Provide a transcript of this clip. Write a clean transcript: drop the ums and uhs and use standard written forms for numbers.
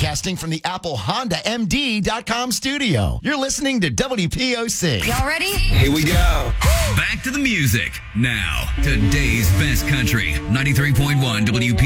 broadcasting from the Apple Honda MD.com studio. You're listening to WPOC. Y'all ready? Here we go. Back to the music. Now, today's best country, 93.1 WP.